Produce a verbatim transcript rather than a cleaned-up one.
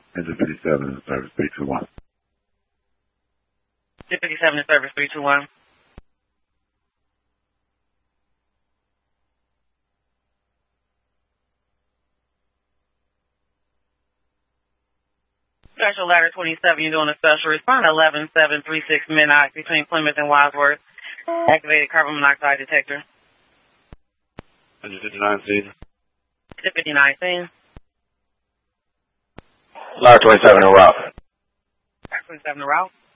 Engine fifty-seven in service, three two one. Engine fifty-seven in service, three two one. Special Ladder twenty-seven, you're doing a special response. eleven seven three six midnight between Plymouth and Wadsworth. Activated carbon monoxide detector. Engine fifty-nine C. Engine fifty-nine C. Ladder twenty-seven en route. Ladder twenty-seven en route.